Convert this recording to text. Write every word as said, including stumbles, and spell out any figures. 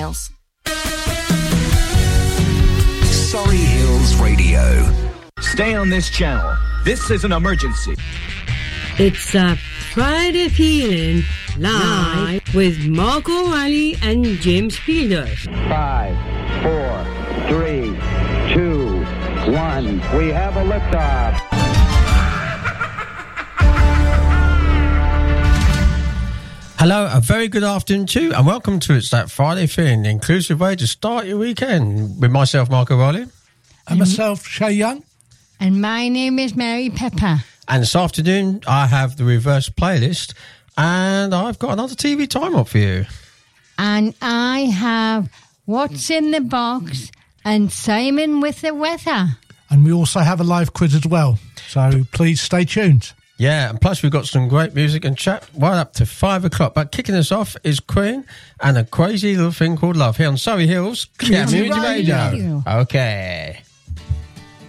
details. Surrey Hills Radio. Stay on this channel. This is an emergency. It's a Friday Feeling live with Mark O'Reilly and James Fielders. Five, four, three, two, one. We have a liftoff. Hello, a very good afternoon to you, and welcome to It's That Friday Feeling, the inclusive way to start your weekend with myself, Mark O'Reilly. And myself, Shay Young. And my name is Mary Pepper. And this afternoon, I have the reverse playlist, and I've got another T V time up for you. And I have What's in the Box and Simon with the Weather. And we also have a live quiz as well, so please stay tuned. Yeah, and plus we've got some great music and chat right up to five o'clock. But kicking us off is Queen and a crazy little thing called Love here on Surrey Hills Community Radio. Radio. Okay.